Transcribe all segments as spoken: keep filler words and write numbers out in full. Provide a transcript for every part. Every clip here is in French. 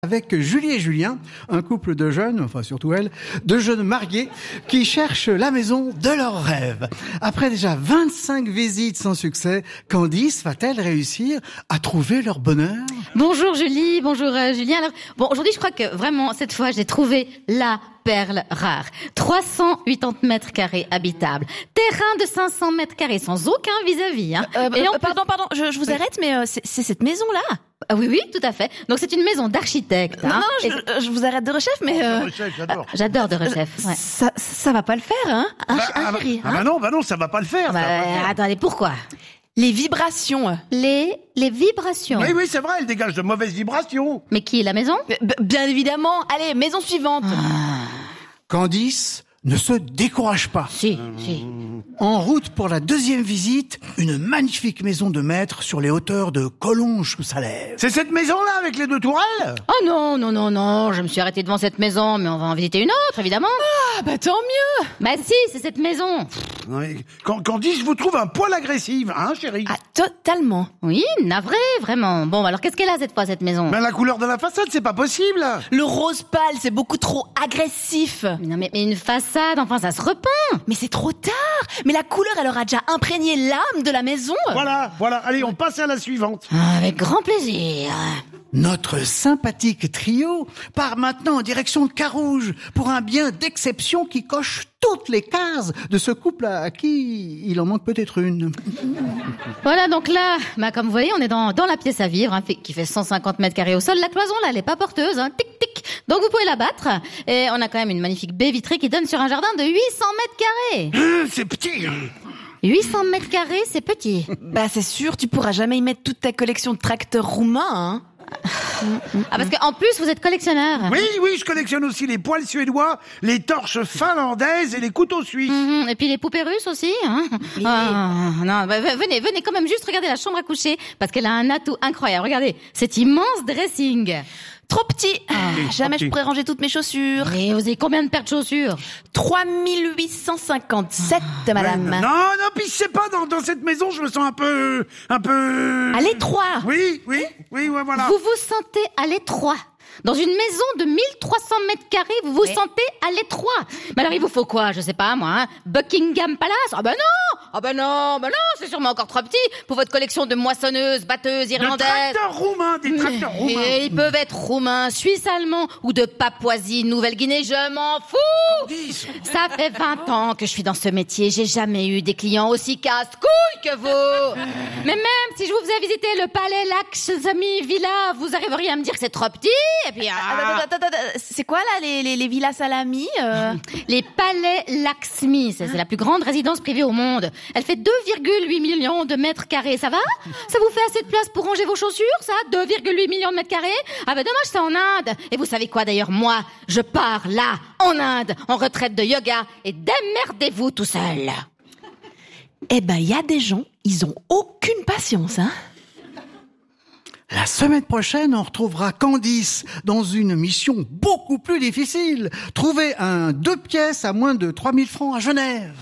Avec Julie et Julien, un couple de jeunes, enfin surtout elle, de jeunes mariés qui cherchent la maison de leurs rêves. Après déjà vingt-cinq visites sans succès, Candice va-t-elle réussir à trouver leur bonheur ? Bonjour Julie, bonjour euh, Julien. Alors, bon, aujourd'hui je crois que vraiment cette fois j'ai trouvé la perle rare. trois cent quatre-vingts mètres carrés habitables, terrain de cinq cents mètres carrés sans aucun vis-à-vis. Hein. Euh, Et euh, on pardon, pardon, je, je vous arrête, mais euh, c'est, c'est cette maison-là. Ah oui, oui, tout à fait. Donc c'est une maison d'architecte. Non, Hein. non, je, Et... je vous arrête de rechef, mais euh... De rechef, j'adore. Ah, j'adore de rechef. Ouais. ça, ça va pas le faire, hein, un, Bah, un ah, bah, chéri, ah hein. bah non, bah non, ça va pas le faire. Bah, ça va pas le faire. attendez, pourquoi ? Les vibrations. Les les vibrations. Oui, oui, c'est vrai, elle dégage de mauvaises vibrations. Mais qui, la maison ? B- bien évidemment. Allez, maison suivante. Candice ne se décourage pas. Si, si. En route pour la deuxième visite, une magnifique maison de maître sur les hauteurs de Collonges sous Salève. C'est cette maison-là avec les deux tourelles ? Oh non, non, non, non, je me suis arrêtée devant cette maison, mais on va en visiter une autre, évidemment. Ah bah tant mieux. Bah si, c'est cette maison. Oui. Quand, Candice, je vous trouve un poil agressive, hein, chérie ? Ah, totalement. Oui, navré, vraiment. Bon, alors qu'est-ce qu'elle a cette fois, cette maison ? Mais la couleur de la façade, c'est pas possible. Le rose pâle, c'est beaucoup trop agressif. Mais non, mais, mais une façade, enfin, ça se repeint. Mais c'est trop tard. Mais la couleur, elle aura déjà imprégné l'âme de la maison. Voilà, voilà. Allez, on passe à la suivante. Ah, avec grand plaisir. Notre sympathique trio part maintenant en direction de Carouge pour un bien d'exception qui coche toutes les cases de ce couple à qui il en manque peut-être une. Voilà, donc là, bah, comme vous voyez, on est dans, dans la pièce à vivre, hein, qui fait cent cinquante mètres carrés au sol. La cloison, là, elle est pas porteuse, hein, tic, tic. Donc vous pouvez la battre. Et on a quand même une magnifique baie vitrée qui donne sur un jardin de huit cents mètres carrés. Euh, c'est petit. huit cents mètres carrés, c'est petit. Bah c'est sûr, tu pourras jamais y mettre toute ta collection de tracteurs roumains, hein. Ah, parce qu'en plus, vous êtes collectionneur. Oui, oui, je collectionne aussi les poils suédois, les torches finlandaises et les couteaux suisses. Mhm, et puis les poupées russes aussi. Hein. Oui. Ah, non, bah, venez, venez quand même juste regarder la chambre à coucher, parce qu'elle a un atout incroyable. Regardez, cet immense dressing. Trop petit. trop Jamais petit. je pourrais ranger toutes mes chaussures. Et vous avez combien de paires de chaussures ? trois mille huit cent cinquante-sept, madame. Non, non, puis je sais pas, dans, dans cette maison, je me sens un peu... un peu... À l'étroit. Oui, oui, oui, ouais, voilà. Vous vous sentez à l'étroit. Dans une maison de mille trois cents mètres carrés, vous vous Oui. sentez à l'étroit. Mais alors il vous faut quoi ? Je sais pas moi, hein Buckingham Palace ? Ah ben non ! Ah ben non, ben non, c'est sûrement encore trop petit pour votre collection de moissonneuses, batteuses, Des irlandaises. tracteurs roumains, des tracteurs roumains. Et ils peuvent être roumains, suisses allemands ou de Papouasie, Nouvelle-Guinée, je m'en fous. Dix. Ça fait vingt ans que je suis dans ce métier, j'ai jamais eu des clients aussi casse-couilles que vous. Mais même si je vous faisais visiter le palais Lakshmi Villa, vous arriveriez à me dire que c'est trop petit. Et puis, ah, Attends, attends, attends, c'est quoi là les, les, les villas salami euh les palais Lakshmi, c'est c'est la plus grande résidence privée au monde. Elle fait deux virgule huit millions de mètres carrés, ça va ? Ça vous fait assez de place pour ranger vos chaussures, ça ? deux virgule huit millions de mètres carrés ? Ah ben dommage, c'est en Inde. Et vous savez quoi d'ailleurs, moi, je pars là, en Inde, en retraite de yoga, et démerdez-vous tout seul. Eh ben, il y a des gens, ils ont aucune patience, hein. La semaine prochaine, on retrouvera Candice dans une mission beaucoup plus difficile. Trouver un deux pièces à moins de trois mille francs à Genève.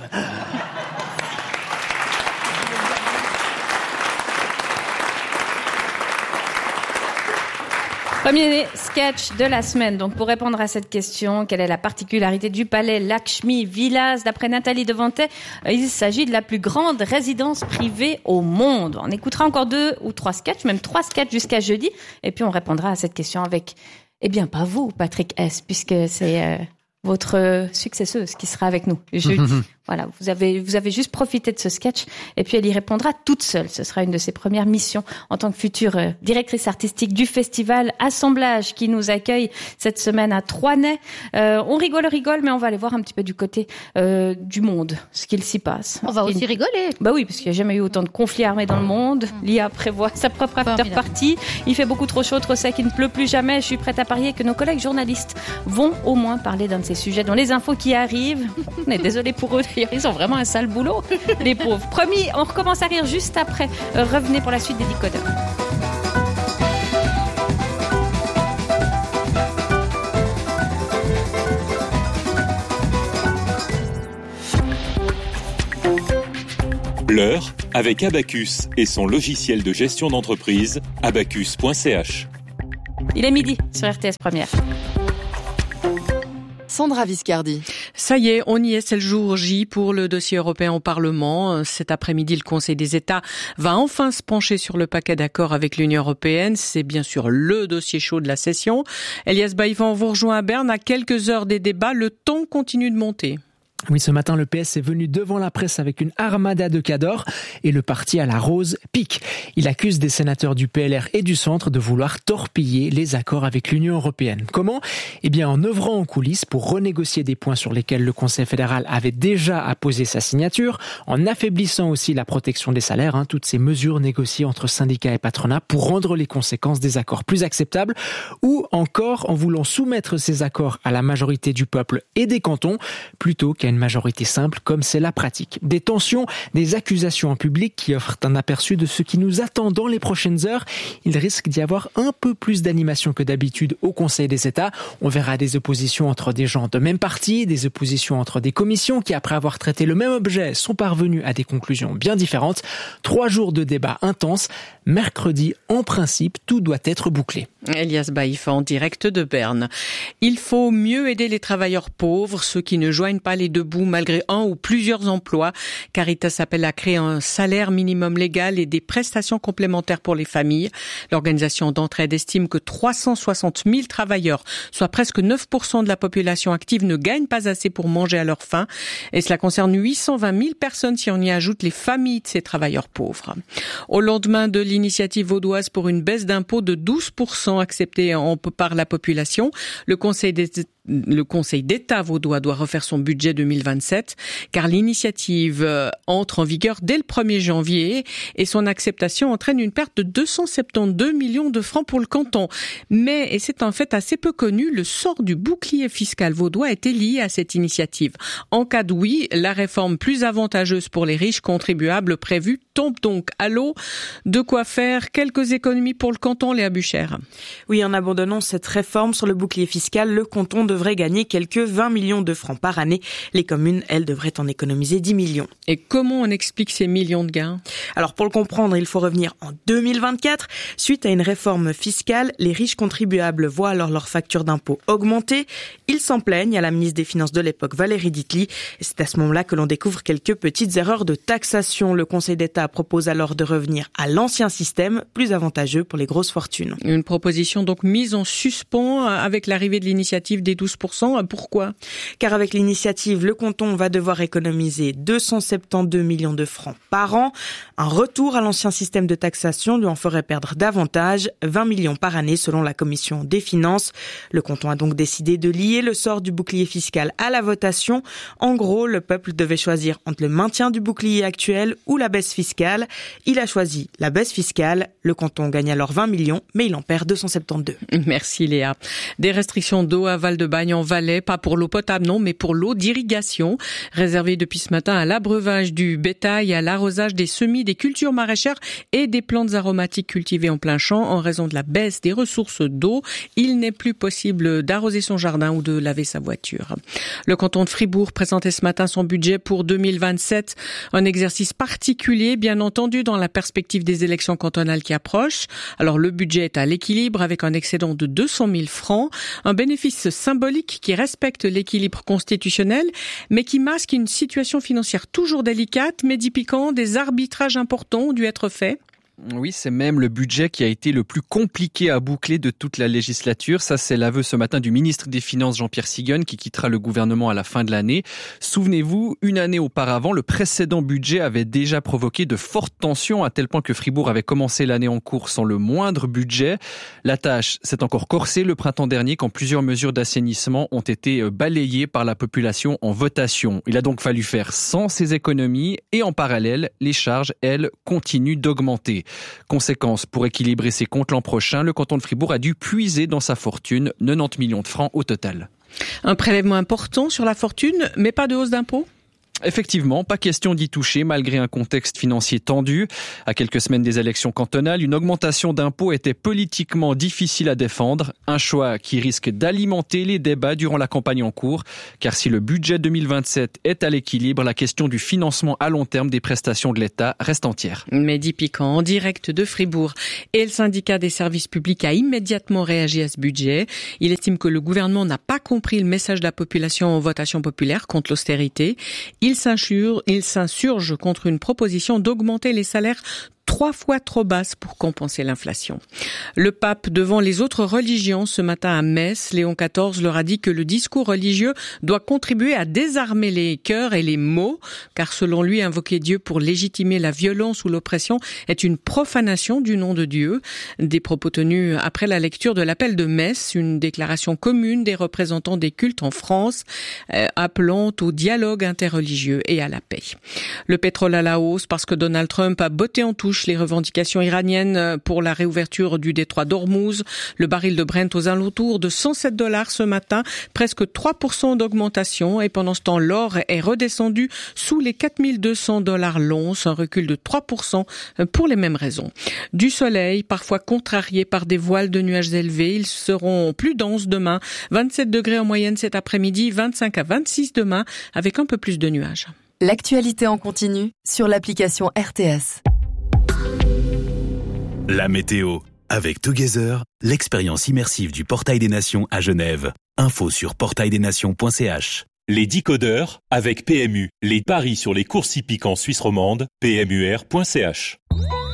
Premier sketch de la semaine. Donc, pour répondre à cette question, quelle est la particularité du palais Lakshmi Villas ? D'après Nathalie Devantet, il s'agit de la plus grande résidence privée au monde. On écoutera encore deux ou trois sketchs, même trois sketchs jusqu'à jeudi. Et puis, on répondra à cette question avec, eh bien, pas vous, Patrick S., puisque c'est euh, votre successeuse qui sera avec nous jeudi. Voilà, vous avez vous avez juste profité de ce sketch et puis elle y répondra toute seule. Ce sera une de ses premières missions en tant que future euh, directrice artistique du festival Assemblage qui nous accueille cette semaine à Troisnay. Euh, on rigole, rigole, mais on va aller voir un petit peu du côté euh, du monde, ce qu'il s'y passe. On va Ce qui- aussi rigoler. Bah oui, parce qu'il n'y a jamais eu autant de conflits armés dans le monde. L'I A prévoit sa propre after Formidable. party. Il fait beaucoup trop chaud, trop sec, il ne pleut plus jamais. Je suis prête à parier que nos collègues journalistes vont au moins parler d'un de ces sujets dans les infos qui arrivent. On est désolé pour eux, d'ailleurs, ils ont vraiment un sale boulot, les pauvres. Promis, on recommence à rire juste après. Euh, revenez pour la suite des décodeurs. L'heure avec Abacus et son logiciel de gestion d'entreprise abacus point c h. Il est midi sur R T S Première. Sandra Viscardi. Ça y est, on y est, c'est le jour J pour le dossier européen au Parlement. Cet après-midi, le Conseil des États va enfin se pencher sur le paquet d'accords avec l'Union européenne. C'est bien sûr le dossier chaud de la session. Elias Baïvan vous rejoint à Berne à quelques heures des débats. Le ton continue de monter. Oui, ce matin, le P S est venu devant la presse avec une armada de cadors et le parti à la rose pique. Il accuse des sénateurs du P L R et du centre de vouloir torpiller les accords avec l'Union européenne. Comment ? Eh bien, en œuvrant en coulisses pour renégocier des points sur lesquels le Conseil fédéral avait déjà apposé sa signature, en affaiblissant aussi la protection des salaires, hein, toutes ces mesures négociées entre syndicats et patronat pour rendre les conséquences des accords plus acceptables, ou encore en voulant soumettre ces accords à la majorité du peuple et des cantons, plutôt qu'à une majorité simple comme c'est la pratique. Des tensions, des accusations en public qui offrent un aperçu de ce qui nous attend dans les prochaines heures. Il risque d'y avoir un peu plus d'animation que d'habitude au Conseil des États. On verra des oppositions entre des gens de même parti, des oppositions entre des commissions qui, après avoir traité le même objet, sont parvenues à des conclusions bien différentes. Trois jours de débats intenses. Mercredi, en principe, tout doit être bouclé. Elias Baïf en direct de Berne. Il faut mieux aider les travailleurs pauvres, ceux qui ne joignent pas les deux bouts malgré un ou plusieurs emplois. Caritas appelle à créer un salaire minimum légal et des prestations complémentaires pour les familles. L'organisation d'entraide estime que trois cent soixante mille travailleurs, soit presque neuf pour cent de la population active, ne gagnent pas assez pour manger à leur faim. Et cela concerne huit cent vingt mille personnes si on y ajoute les familles de ces travailleurs pauvres. Au lendemain de l'initiative vaudoise pour une baisse d'impôts de douze pour cent acceptée par la population, le Conseil des Le Conseil d'État vaudois doit refaire son budget deux mille vingt-sept car l'initiative entre en vigueur dès le premier janvier et son acceptation entraîne une perte de deux cent soixante-douze millions de francs pour le canton. Mais, et c'est en fait assez peu connu, le sort du bouclier fiscal vaudois était lié à cette initiative. En cas de oui, la réforme plus avantageuse pour les riches contribuables prévue tombe donc à l'eau. De quoi faire quelques économies pour le canton, Léa Buchère. Oui, en abandonnant cette réforme sur le bouclier fiscal, le canton devrait gagner quelques vingt millions de francs par année. Les communes, elles, devraient en économiser dix millions. Et comment on explique ces millions de gains ? Alors, pour le comprendre, il faut revenir en deux mille vingt-quatre. Suite à une réforme fiscale, les riches contribuables voient alors leur facture d'impôt augmenter. Ils s'en plaignent à la ministre des Finances de l'époque, Valérie Ditely. Et c'est à ce moment-là que l'on découvre quelques petites erreurs de taxation. Le Conseil d'État propose alors de revenir à l'ancien système, plus avantageux pour les grosses fortunes. Une proposition donc mise en suspens avec l'arrivée de l'initiative des douze pour cent. Pourquoi ? Car avec l'initiative, le canton va devoir économiser deux cent soixante-douze millions de francs par an. Un retour à l'ancien système de taxation lui en ferait perdre davantage, vingt millions par année selon la Commission des Finances. Le canton a donc décidé de lier le sort du bouclier fiscal à la votation. En gros, le peuple devait choisir entre le maintien du bouclier actuel ou la baisse fiscale. Il a choisi la baisse fiscale. Le canton gagne alors vingt millions, mais il en perd deux cent soixante-douze. Merci Léa. Des restrictions d'eau à Val-de-Bagne en Valais, pas pour l'eau potable non, mais pour l'eau d'irrigation, réservée depuis ce matin à l'abreuvage du bétail, à l'arrosage des semis, des cultures maraîchères et des plantes aromatiques cultivées en plein champ. En raison de la baisse des ressources d'eau, il n'est plus possible d'arroser son jardin ou de laver sa voiture. Le canton de Fribourg présentait ce matin son budget pour deux mille vingt-sept, un exercice particulier, bien entendu, dans la perspective des élections cantonales qui approchent. Alors le budget est à l'équilibre avec un excédent de deux cent mille francs, un bénéfice symbolique qui respecte l'équilibre constitutionnel, mais qui masque une situation financière toujours délicate, mais piquant, des arbitrages importants ont dû être faits. Oui, c'est même le budget qui a été le plus compliqué à boucler de toute la législature. Ça, c'est l'aveu ce matin du ministre des Finances, Jean-Pierre Sigone, qui quittera le gouvernement à la fin de l'année. Souvenez-vous, une année auparavant, le précédent budget avait déjà provoqué de fortes tensions, à tel point que Fribourg avait commencé l'année en cours sans le moindre budget. La tâche s'est encore corsée le printemps dernier, quand plusieurs mesures d'assainissement ont été balayées par la population en votation. Il a donc fallu faire sans ces économies, et en parallèle, les charges, elles, continuent d'augmenter. Conséquence, pour équilibrer ses comptes l'an prochain, le canton de Fribourg a dû puiser dans sa fortune quatre-vingt-dix millions de francs au total. Un prélèvement important sur la fortune, mais pas de hausse d'impôts ? Effectivement, pas question d'y toucher malgré un contexte financier tendu. À quelques semaines des élections cantonales, une augmentation d'impôts était politiquement difficile à défendre. Un choix qui risque d'alimenter les débats durant la campagne en cours. Car si le budget deux mille vingt-sept est à l'équilibre, la question du financement à long terme des prestations de l'État reste entière. Mehdi Piquant, en direct de Fribourg. Et le syndicat des services publics a immédiatement réagi à ce budget. Il estime que le gouvernement n'a pas compris le message de la population en votation populaire contre l'austérité. Il s'insurge, il s'insurge contre une proposition d'augmenter les salaires trois fois trop basse pour compenser l'inflation. Le pape devant les autres religions ce matin à Metz, Léon quatorze leur a dit que le discours religieux doit contribuer à désarmer les cœurs et les mots, car selon lui, invoquer Dieu pour légitimer la violence ou l'oppression est une profanation du nom de Dieu. Des propos tenus après la lecture de l'appel de Metz, une déclaration commune des représentants des cultes en France, euh, appelant au dialogue interreligieux et à la paix. Le pétrole à la hausse parce que Donald Trump a botté en touche les revendications iraniennes pour la réouverture du détroit d'Ormuz. Le baril de Brent aux alentours de cent sept dollars ce matin, presque trois pour cent d'augmentation. Et pendant ce temps, l'or est redescendu sous les quatre mille deux cents dollars l'once, un recul de trois pour cent pour les mêmes raisons. Du soleil, parfois contrarié par des voiles de nuages élevés. Ils seront plus denses demain. vingt-sept degrés en moyenne cet après-midi, vingt-cinq à vingt-six demain, avec un peu plus de nuages. L'actualité en continu sur l'application R T S. La météo. Avec Together, l'expérience immersive du Portail des Nations à Genève. Info sur portail des nations point c h. Les décodeurs avec P M U. Les paris sur les courses hippiques en Suisse romande, p m u r point c h.